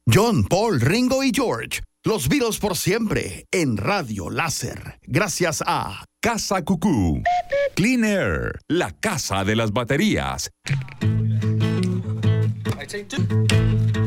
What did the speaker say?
John, Paul, Ringo y George. Los Beatles por siempre en Radio Láser. Gracias a Casa Cucú. Clean Air, la casa de las baterías. I take two.